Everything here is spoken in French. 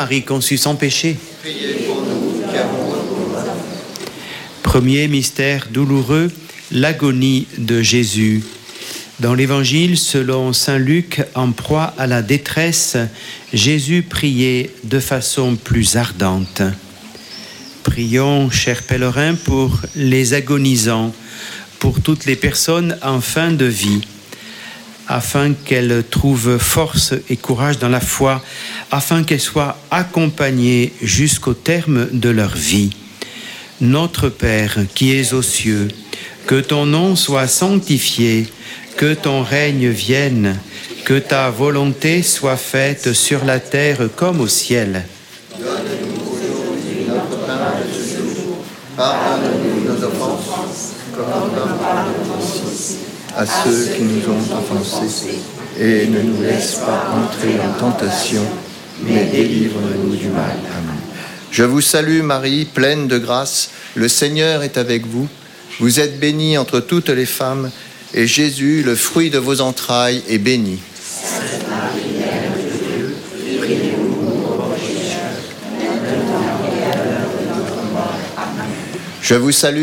Marie conçue sans péché. Priez pour nous qui avons recours à vous. Premier mystère douloureux, l'agonie de Jésus. Dans l'Évangile, selon saint Luc, en proie à la détresse, Jésus priait de façon plus ardente. Prions, chers pèlerins, pour les agonisants, pour toutes les personnes en fin de vie, afin qu'elles trouvent force et courage dans la foi, afin qu'elles soient accompagnées jusqu'au terme de leur vie. Notre Père qui es aux cieux, que ton nom soit sanctifié, que ton règne vienne, que ta volonté soit faite sur la terre comme au ciel. Donne-nous aujourd'hui notre pain de ce jour. Pardonne-nous nos offenses, comme nous pardonnons aussi à ceux qui nous ont offensés. Et ne nous laisse pas entrer en tentation, mais délivre-nous du mal. Amen. Je vous salue Marie, pleine de grâce, le Seigneur est avec vous. Vous êtes bénie entre toutes les femmes, et Jésus, le fruit de vos entrailles, est béni. Sainte Marie, Mère de Dieu, priez pour nous pauvres pécheurs, maintenant et à l'heure de notre mort. Amen. Je vous salue